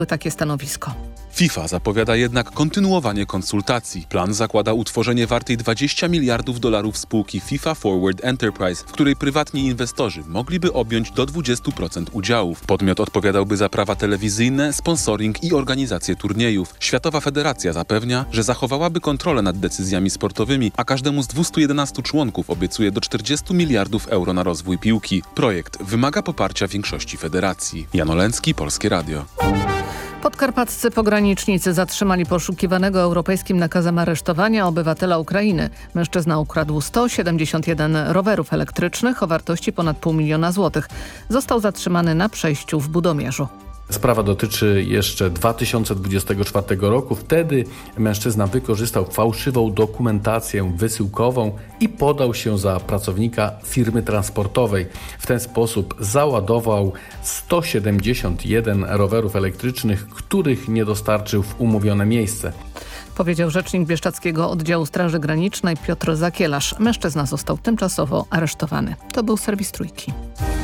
takie stanowisko. FIFA zapowiada jednak kontynuowanie konsultacji. Plan zakłada utworzenie wartej $20 miliardów spółki FIFA Forward Enterprise, w której prywatni inwestorzy mogliby objąć do 20% udziałów. Podmiot odpowiadałby za prawa telewizyjne, sponsoring i organizację turniejów. Światowa Federacja zapewnia, że zachowałaby kontrolę nad decyzjami sportowymi, a każdemu z 211 członków obiecuje do €40 miliardów na rozwój piłki. Projekt wymaga poparcia większości federacji. Jan Oleński, Polskie Radio. Podkarpaccy pogranicznicy zatrzymali poszukiwanego europejskim nakazem aresztowania obywatela Ukrainy. Mężczyzna ukradł 171 rowerów elektrycznych o wartości ponad $500 000. Został zatrzymany na przejściu w Budomierzu. Sprawa dotyczy jeszcze 2024 roku. Wtedy mężczyzna wykorzystał fałszywą dokumentację wysyłkową i podał się za pracownika firmy transportowej. W ten sposób załadował 171 rowerów elektrycznych, których nie dostarczył w umówione miejsce. Powiedział rzecznik Bieszczadzkiego Oddziału Straży Granicznej Piotr Zakielarz. Mężczyzna został tymczasowo aresztowany. To był serwis Trójki.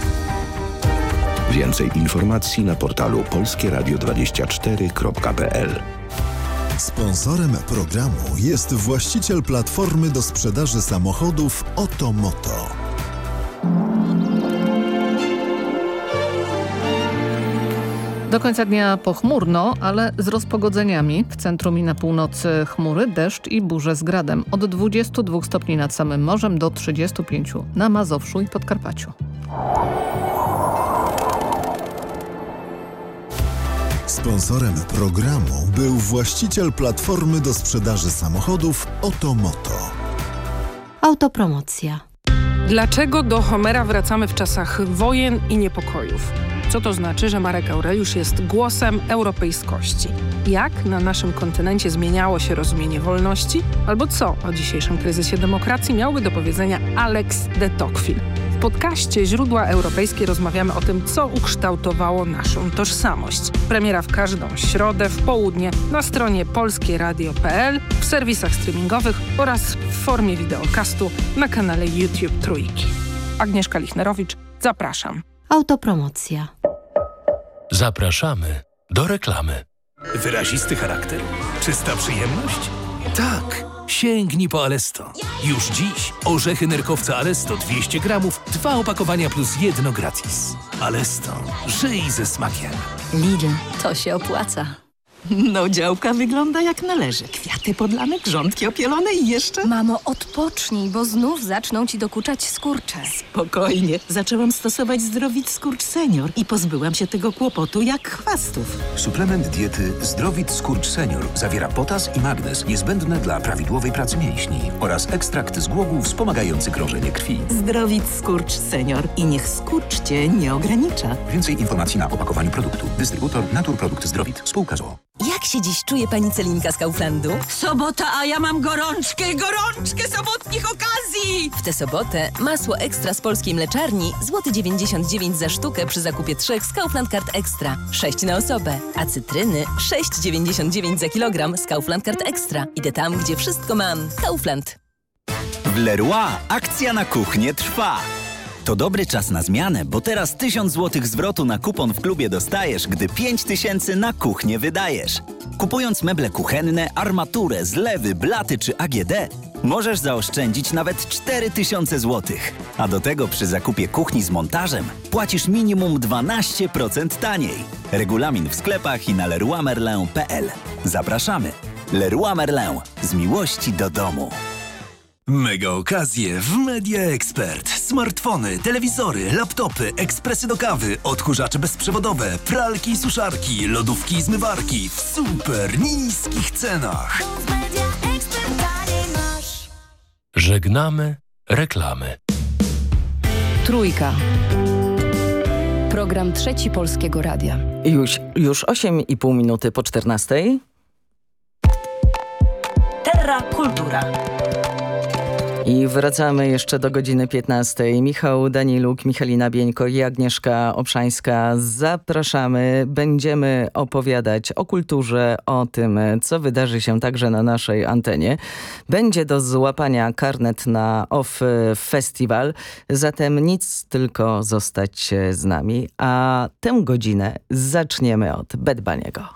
Więcej informacji na portalu polskieradio24.pl. Sponsorem programu jest właściciel platformy do sprzedaży samochodów Otomoto. Do końca dnia pochmurno, ale z rozpogodzeniami. W centrum i na północy chmury, deszcz i burze z gradem. Od 22 stopni nad samym morzem do 35 na Mazowszu i Podkarpaciu. Sponsorem programu był właściciel platformy do sprzedaży samochodów Otomoto. Autopromocja. Dlaczego do Homera wracamy w czasach wojen i niepokojów? Co to znaczy, że Marek Aureliusz jest głosem europejskości? Jak na naszym kontynencie zmieniało się rozumienie wolności? Albo co o dzisiejszym kryzysie demokracji miałby do powiedzenia Alex de Tocqueville? W podcaście Źródła Europejskie rozmawiamy o tym, co ukształtowało naszą tożsamość. Premiera w każdą środę w południe na stronie polskieradio.pl, w serwisach streamingowych oraz w formie wideokastu na kanale YouTube Trójki. Agnieszka Lichnerowicz, zapraszam. Autopromocja. Zapraszamy do reklamy. Wyrazisty charakter? Czysta przyjemność? Tak! Sięgnij po Alesto. Już dziś orzechy nerkowca Alesto 200 gramów, 2 opakowania plus 1 gratis. Alesto. Żyj ze smakiem. Lidl, to się opłaca. No, działka wygląda jak należy. Kwiaty podlane, grządki opielone i jeszcze... Mamo, odpocznij, bo znów zaczną ci dokuczać skurcze. Spokojnie. Zaczęłam stosować Zdrowit Skurcz Senior i pozbyłam się tego kłopotu jak chwastów. Suplement diety Zdrowit Skurcz Senior zawiera potas i magnez niezbędne dla prawidłowej pracy mięśni oraz ekstrakt z głogu wspomagający krążenie krwi. Zdrowit Skurcz Senior i niech skurcz cię nie ogranicza. Więcej informacji na opakowaniu produktu. Dystrybutor Naturprodukt Zdrowit. Spółka z o.o. Jak się dziś czuje pani Celinka z Kauflandu? Sobota, a ja mam gorączkę sobotnich okazji! W tę sobotę masło ekstra z polskiej mleczarni złoty 99 za sztukę przy zakupie 3 z Kaufland Card Extra. 6 na osobę. A cytryny 6,99 za kilogram z Kaufland Card Extra. Idę tam, gdzie wszystko mam. Kaufland. W Leroy akcja na kuchnię trwa. To dobry czas na zmianę, bo teraz 1000 zł zwrotu na kupon w klubie dostajesz, gdy 5000 na kuchnię wydajesz. Kupując meble kuchenne, armaturę, zlewy, blaty czy AGD, możesz zaoszczędzić nawet 4000 zł. A do tego przy zakupie kuchni z montażem płacisz minimum 12% taniej. Regulamin w sklepach i na leroymerlin.pl. Zapraszamy. Leroy Merlin. Z miłości do domu. Mega okazje w Media Expert. Smartfony, telewizory, laptopy, ekspresy do kawy, odkurzacze bezprzewodowe, pralki i suszarki, lodówki i zmywarki w super niskich cenach. Żegnamy reklamy. Trójka. Program Trzeci Polskiego Radia. Już 8,5 minuty po 14. Terra Kultura. I wracamy jeszcze do godziny 15. Michał Daniluk, Michalina Bieńko i Agnieszka Obszańska. Zapraszamy. Będziemy opowiadać o kulturze, o tym, co wydarzy się także na naszej antenie. Będzie do złapania karnet na OFF Festival. Zatem nic, tylko zostać z nami. A tę godzinę zaczniemy od Bad Bunny'ego.